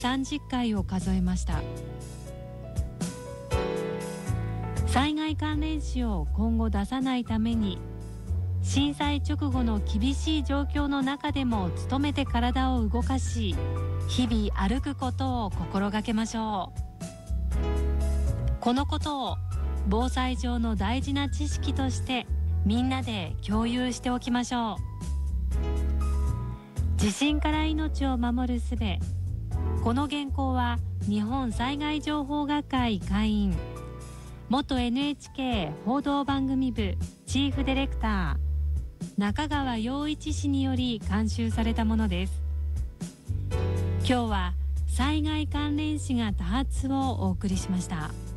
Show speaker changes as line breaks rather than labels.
30回を数えました。災害関連死を今後出さないために、震災直後の厳しい状況の中でも努めて体を動かし、日々歩くことを心がけましょう。このことを防災上の大事な知識としてみんなで共有しておきましょう。地震から命を守る術。この原稿は日本災害情報学会会員、元 NHK 報道番組部チーフディレクター中川陽一氏により監修されたものです。今日は災害関連死が多発をお送りしました。